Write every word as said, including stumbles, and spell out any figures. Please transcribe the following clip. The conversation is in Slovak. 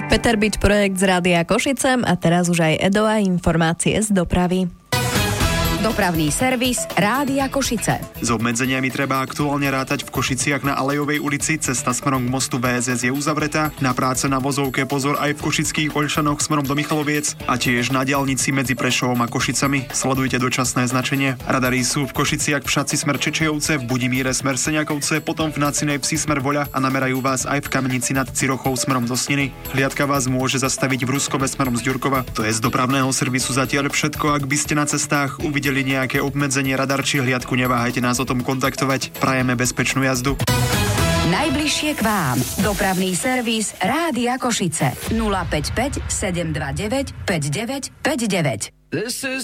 Peter Byť, projekt z Rádia Košice a teraz už aj Edo a informácie z dopravy. Dopravný servis Rádia Košice. S obmedzeniami treba aktuálne rátať v Košiciach na Alejovej ulici. Cesta smerom k mostu vé es es je uzavretá. Na práce na vozovke pozor aj v Košických Oľšanoch smerom do Michaloviec a tiež na diaľnici medzi Prešovom a Košicami. Sledujte dočasné značenie. Radary sú v Košiciach v Šaci smer Čečejovce, v Budimíre smer Seňakovce, potom v Nacinej Vsi smer Voľa a namerajú vás aj v Kamenici nad Cirochou smerom do Sniny. Hliadka vás môže zastaviť v Ruskove smerom z Ďurkova. To je z dopravného servisu zatiaľ všetko. Ak by ste na cestách uvideli nejaké obmedzenie, radar či hliadku, neváhajte nás o tom kontaktovať. Prajeme bezpečnú jazdu. Najbližšie k vám. Dopravný servis Rádia Košice. nula päť päť sedem dva deväť päť deväť päť deväť.